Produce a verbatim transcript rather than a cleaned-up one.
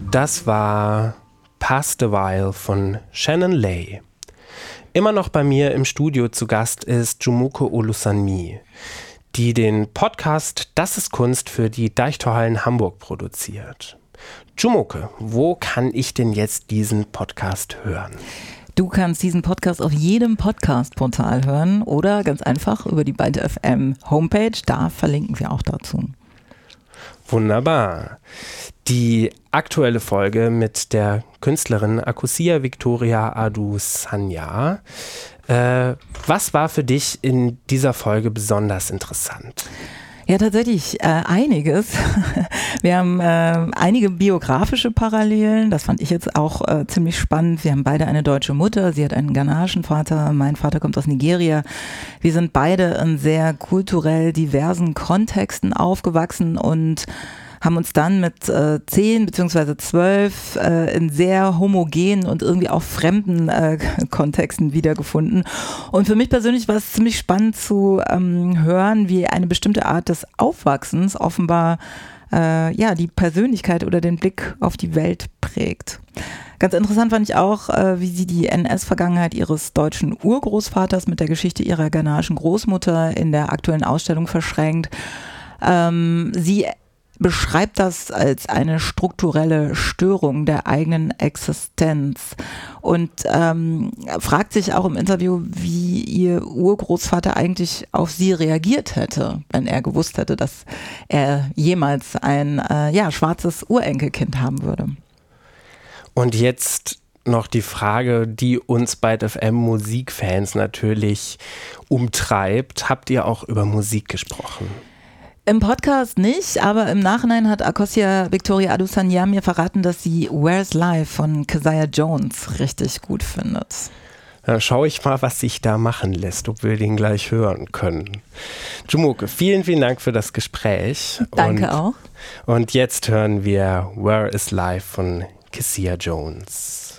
Das war Past a While von Shannon Lay. Immer noch bei mir im Studio zu Gast ist Jumuke Olusanmi, die den Podcast Das ist Kunst für die Deichtorhallen Hamburg produziert. Jumuke, wo kann ich denn jetzt diesen Podcast hören? Du kannst diesen Podcast auf jedem Podcast-Portal hören oder ganz einfach über die Byte F M Homepage, da verlinken wir auch dazu. Wunderbar. Die aktuelle Folge mit der Künstlerin Akossia Victoria Adusanya. Äh, was war für dich in dieser Folge besonders interessant? Ja, tatsächlich äh, einiges. Wir haben äh, einige biografische Parallelen, das fand ich jetzt auch äh, ziemlich spannend. Wir haben beide eine deutsche Mutter, sie hat einen ghanaischen Vater, mein Vater kommt aus Nigeria. Wir sind beide in sehr kulturell diversen Kontexten aufgewachsen und haben uns dann mit äh, zehn beziehungsweise zwölf äh, in sehr homogenen und irgendwie auch fremden äh, Kontexten wiedergefunden. Und für mich persönlich war es ziemlich spannend zu ähm, hören, wie eine bestimmte Art des Aufwachsens offenbar äh, ja, die Persönlichkeit oder den Blick auf die Welt prägt. Ganz interessant fand ich auch, äh, wie sie die N S-Vergangenheit ihres deutschen Urgroßvaters mit der Geschichte ihrer ghanaischen Großmutter in der aktuellen Ausstellung verschränkt. Ähm, sie beschreibt das als eine strukturelle Störung der eigenen Existenz und ähm, fragt sich auch im Interview, wie ihr Urgroßvater eigentlich auf sie reagiert hätte, wenn er gewusst hätte, dass er jemals ein äh, ja, schwarzes Urenkelkind haben würde. Und jetzt noch die Frage, die uns bei F M Musikfans natürlich umtreibt. Habt ihr auch über Musik gesprochen? Im Podcast nicht, aber im Nachhinein hat Akossia Victoria Adusanya mir verraten, dass sie Where's Life von Keziah Jones richtig gut findet. Dann schaue ich mal, was sich da machen lässt, ob wir den gleich hören können. Jumuke, vielen, vielen Dank für das Gespräch. Danke und, auch. Und jetzt hören wir Where is Life von Keziah Jones.